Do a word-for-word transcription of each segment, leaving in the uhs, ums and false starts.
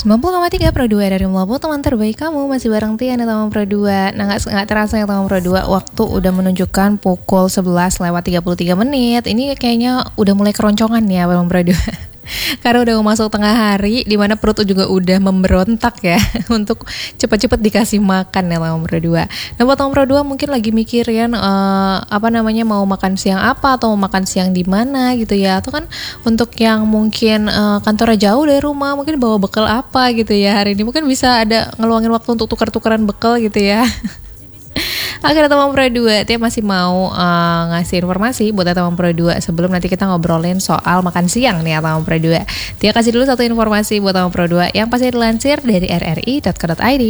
sembilan puluh koma tiga Pro dua dari Melabu, teman terbaik kamu. Masih bareng Tia nih teman Pro dua. Nah gak, gak terasa ya teman Pro dua, waktu udah menunjukkan pukul sebelas lewat tiga puluh tiga menit. Ini kayaknya udah mulai keroncongan ya teman Pro dua. Karena udah mau masuk tengah hari, dimana perut juga udah memberontak ya untuk cepat-cepat dikasih makan ya teman Pro dua. Nah buat teman Pro dua mungkin lagi mikirin uh, apa namanya mau makan siang apa atau mau makan siang di mana gitu ya. Atau kan untuk yang mungkin uh, kantornya jauh dari rumah, mungkin bawa bekal apa gitu ya hari ini. Mungkin bisa ada ngeluangin waktu untuk tukar-tukaran bekal gitu ya. Akhirnya teman Pro dua, Tia masih mau uh, ngasih informasi buat teman Pro dua sebelum nanti kita ngobrolin soal makan siang nih ya teman Pro dua. Tia kasih dulu satu informasi buat teman Pro dua yang pasti dilansir dari r r i dot co dot i d.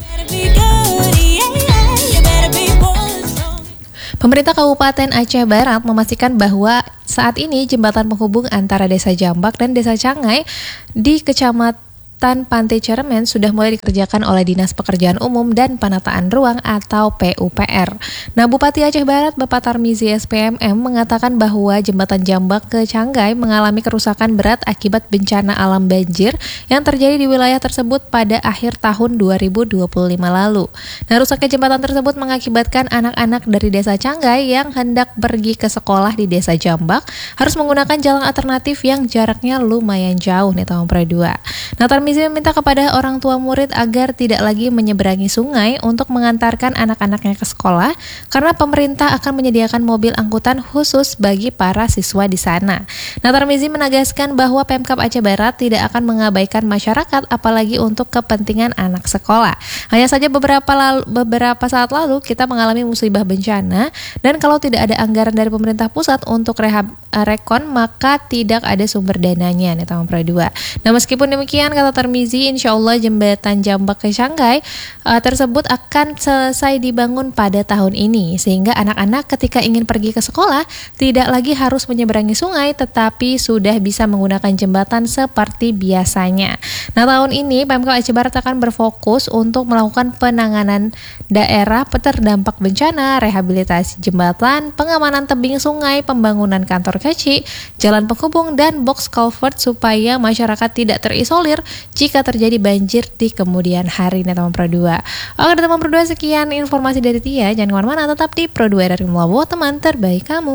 Pemerintah Kabupaten Aceh Barat memastikan bahwa saat ini jembatan penghubung antara Desa Jambak dan Desa Cangai di Kecamatan Pantai Cermen sudah mulai dikerjakan oleh Dinas Pekerjaan Umum dan Penataan Ruang atau P U P R. Nah, Bupati Aceh Barat Bapak Tarmizi S P M M mengatakan bahwa jembatan Jambak ke Cangai mengalami kerusakan berat akibat bencana alam banjir yang terjadi di wilayah tersebut pada akhir tahun dua ribu dua puluh lima lalu. Nah, rusaknya jembatan tersebut mengakibatkan anak-anak dari Desa Cangai yang hendak pergi ke sekolah di Desa Jambak harus menggunakan jalan alternatif yang jaraknya lumayan jauh nih teman Pro dua. Nah, Tarmizi meminta kepada orang tua murid agar tidak lagi menyeberangi sungai untuk mengantarkan anak-anaknya ke sekolah karena pemerintah akan menyediakan mobil angkutan khusus bagi para siswa di sana. Nah, Tarmizi menegaskan bahwa Pemkab Aceh Barat tidak akan mengabaikan masyarakat apalagi untuk kepentingan anak sekolah. Hanya saja beberapa lalu, beberapa saat lalu kita mengalami musibah bencana dan kalau tidak ada anggaran dari pemerintah pusat untuk rehab rekon maka tidak ada sumber dananya nih teman Pro dua. Nah, meskipun demikian kata Tarmizi, insya Allah jembatan Jambak ke Cangai uh, tersebut akan selesai dibangun pada tahun ini sehingga anak-anak ketika ingin pergi ke sekolah tidak lagi harus menyeberangi sungai tetapi sudah bisa menggunakan jembatan seperti biasanya. Nah, tahun ini Pemkab Aceh Barat akan berfokus untuk melakukan penanganan daerah terdampak bencana, rehabilitasi jembatan, pengamanan tebing sungai, pembangunan kantor kecil, jalan penghubung dan box culvert supaya masyarakat tidak terisolir jika terjadi banjir di kemudian hari nih teman Pro dua. Oke teman Pro dua, sekian informasi dari Tia. Jangan kemana-mana, tetap di Pro dua dari Melabu, teman terbaik kamu.